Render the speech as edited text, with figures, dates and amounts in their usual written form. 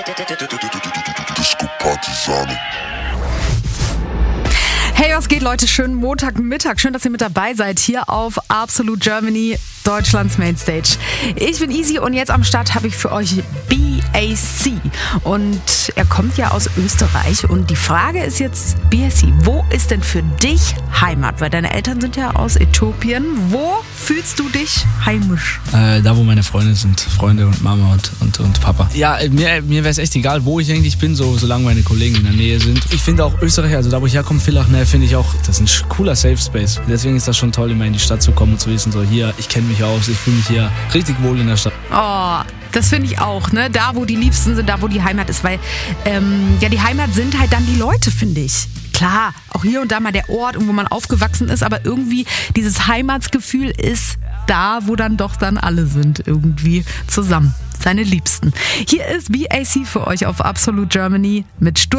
Disco Partisane. Hey, was geht, Leute? Schönen Montagmittag. Schön, dass ihr mit dabei seid hier auf Absolute Germany, Deutschlands Mainstage. Ich bin Easy und jetzt am Start habe ich für euch BAC. Und er kommt ja aus Österreich. Und die Frage ist jetzt, BAC, wo ist denn für dich Heimat? Weil deine Eltern sind ja aus Äthiopien. Wo fühlst du dich heimisch? Da, wo meine Freunde sind. Freunde und Mama und Papa. Ja, mir wäre es echt egal, wo ich eigentlich bin, solange meine Kollegen in der Nähe sind. Ich finde auch Österreich, also da, wo ich herkomme, Villach, finde ich auch, das ist ein cooler Safe Space. Deswegen ist das schon toll, immer in die Stadt zu kommen und zu wissen, so hier, ich kenne mich aus, ich fühle mich hier richtig wohl in der Stadt. Oh, das finde ich auch, ne? Da, wo die Liebsten sind, da, wo die Heimat ist, weil die Heimat sind halt dann die Leute, finde ich. Klar, auch hier und da mal der Ort, wo man aufgewachsen ist, aber irgendwie dieses Heimatsgefühl ist da, wo dann doch dann alle sind, irgendwie zusammen. Seine Liebsten. Hier ist BAC für euch auf Absolute Germany mit Sturm.